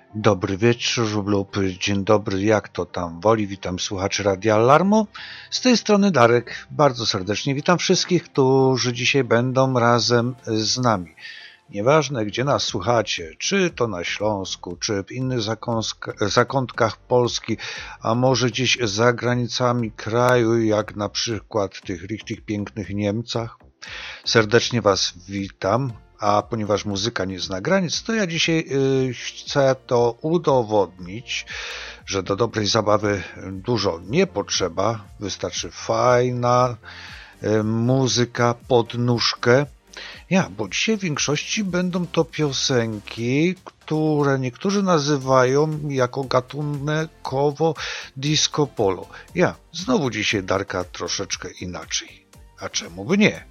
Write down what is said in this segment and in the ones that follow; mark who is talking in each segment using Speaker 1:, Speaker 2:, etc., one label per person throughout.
Speaker 1: Dobry wieczór lub dzień dobry, jak to tam woli. Witam słuchaczy Radia Alarmu. Z tej strony Darek. Bardzo serdecznie witam wszystkich, którzy dzisiaj będą razem z nami. Nieważne, gdzie nas słuchacie, czy to na Śląsku, czy w innych zakątkach Polski, a może gdzieś za granicami kraju, jak na przykład w tych pięknych Niemcach. Serdecznie Was witam. A ponieważ muzyka nie zna granic, to ja dzisiaj chcę to udowodnić, że do dobrej zabawy dużo nie potrzeba. Wystarczy fajna muzyka pod nóżkę. Bo dzisiaj w większości będą to piosenki, które niektórzy nazywają jako gatunkowo disco polo. Znowu dzisiaj Darka troszeczkę inaczej. A czemu by nie?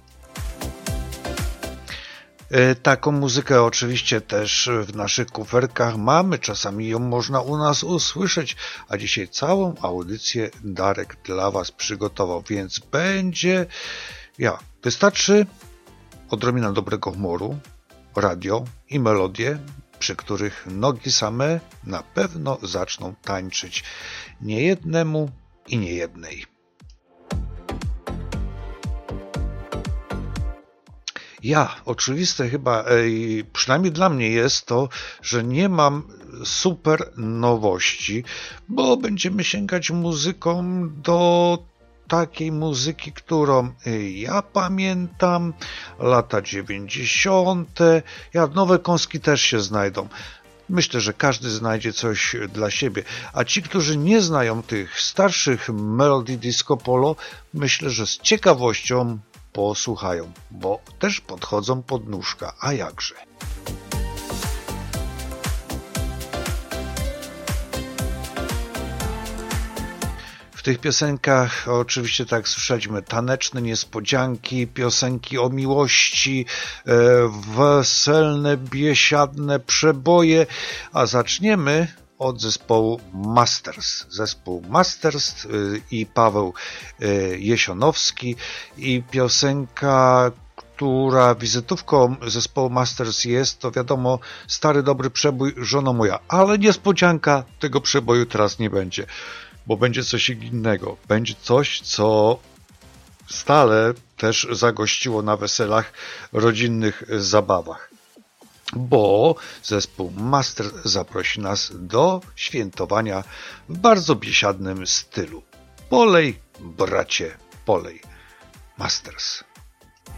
Speaker 1: Taką muzykę oczywiście też w naszych kuferkach mamy, czasami ją można u nas usłyszeć, a dzisiaj całą audycję Darek dla Was przygotował, więc będzie, wystarczy odrobina dobrego humoru, radio i melodie, przy których nogi same na pewno zaczną tańczyć niejednemu i niejednej. Oczywiste chyba, przynajmniej dla mnie jest to, że nie mam super nowości, bo będziemy sięgać muzyką do takiej muzyki, którą ja pamiętam, lata 90. Nowe kąski też się znajdą. Myślę, że każdy znajdzie coś dla siebie, a ci, którzy nie znają tych starszych melodii disco polo, myślę, że z ciekawością posłuchają, bo też podchodzą pod nóżka, a jakże. W tych piosenkach oczywiście, tak jak słyszeliśmy, taneczne niespodzianki, piosenki o miłości, weselne, biesiadne przeboje, a zaczniemy od zespołu Masters. Zespół Masters i Paweł Jesionowski i piosenka, która wizytówką zespołu Masters jest, to wiadomo, stary dobry przebój Żono moja, ale niespodzianka, tego przeboju teraz nie będzie, bo będzie coś innego. Będzie coś, co stale też zagościło na weselach, rodzinnych zabawach. Bo zespół Master zaprosi nas do świętowania w bardzo biesiadnym stylu. Polej, bracie, polej. Masters.